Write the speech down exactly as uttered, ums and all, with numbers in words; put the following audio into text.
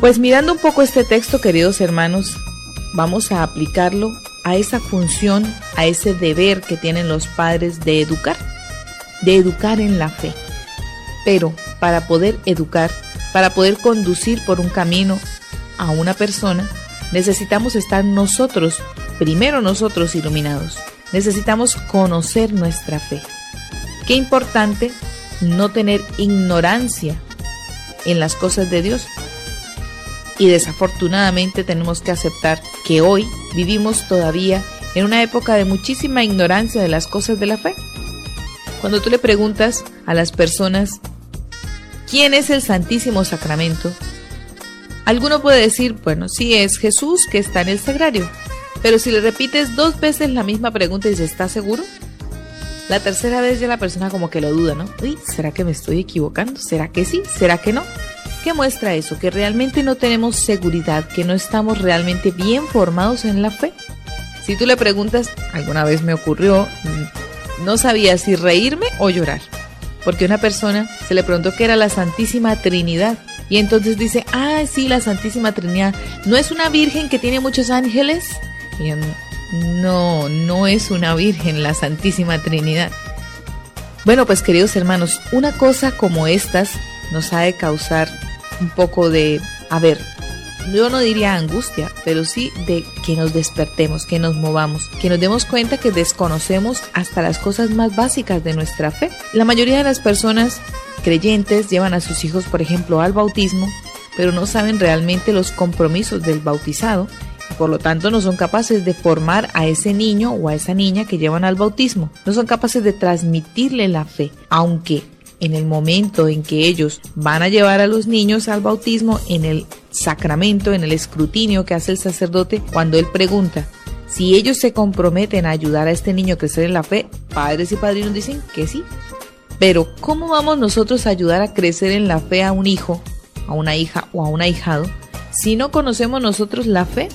Pues mirando un poco este texto, queridos hermanos, vamos a aplicarlo a esa función, a ese deber que tienen los padres de educar, de educar en la fe. Pero para poder educar, para poder conducir por un camino a una persona, necesitamos estar nosotros, primero nosotros iluminados. Necesitamos conocer nuestra fe. Qué importante no tener ignorancia en las cosas de Dios. Y desafortunadamente tenemos que aceptar que hoy vivimos todavía en una época de muchísima ignorancia de las cosas de la fe. Cuando tú le preguntas a las personas ¿quién es el Santísimo Sacramento? Alguno puede decir, bueno, sí es Jesús que está en el sagrario. Pero si le repites dos veces la misma pregunta y dices, ¿estás seguro? La tercera vez ya la persona como que lo duda, ¿no? Uy, ¿será que me estoy equivocando? ¿Será que sí? ¿Será que no? ¿Qué muestra eso? Que realmente no tenemos seguridad, que no estamos realmente bien formados en la fe. Si tú le preguntas, alguna vez me ocurrió, no sabía si reírme o llorar. Porque una persona se le preguntó qué era la Santísima Trinidad. Y entonces dice, ah, sí, la Santísima Trinidad. ¿No es una virgen que tiene muchos ángeles? Y yo, no, no es una virgen la Santísima Trinidad. Bueno, pues queridos hermanos, una cosa como estas nos ha de causar un poco de, a ver, yo no diría angustia, pero sí de que nos despertemos, que nos movamos, que nos demos cuenta que desconocemos hasta las cosas más básicas de nuestra fe. La mayoría de las personas creyentes llevan a sus hijos, por ejemplo, al bautismo, pero no saben realmente los compromisos del bautizado y por lo tanto no son capaces de formar a ese niño o a esa niña que llevan al bautismo. No son capaces de transmitirle la fe, aunque en el momento en que ellos van a llevar a los niños al bautismo, en el sacramento, en el escrutinio que hace el sacerdote, cuando él pregunta si ellos se comprometen a ayudar a este niño a crecer en la fe, padres y padrinos dicen que sí. Pero ¿cómo vamos nosotros a ayudar a crecer en la fe a un hijo, a una hija o a un ahijado si no conocemos nosotros la fe?